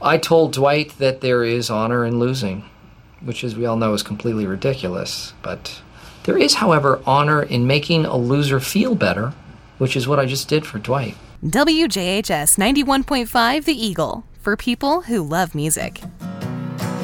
I told Dwight that there is honor in losing, which, as we all know, is completely ridiculous. But there is, however, honor in making a loser feel better, which is what I just did for Dwight. WJHS 91.5 The Eagle, for people who love music.